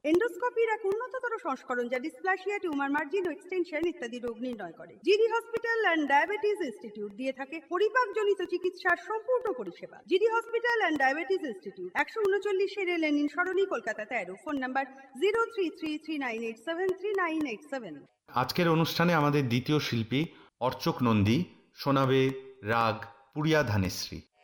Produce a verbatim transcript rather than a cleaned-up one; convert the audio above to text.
এন্ডোস্কোপির এক উন্নততর সংস্করণ যা ডিসপ্লাসিয়া, টিউমার মার্জিন ও এক্সটেনশন ইত্যাদি রোগ নির্ণয় করে। GD hospital and diabetes institute দিয়ে থাকে পরিপাকজনিত চিকিৎসার সম্পূর্ণ পরিষেবা। GD hospital and diabetes institute, একশো উনচল্লিশে লেনিন সরণি, কলকাতা তেরো। Phone number zero three three three nine eight seven three nine eight seven. আজকের অনুষ্ঠানে আমাদের দ্বিতীয় শিল্পী অর্চক নন্দী শোনাবে রাগ পুরিয়া ধানেশ্রী।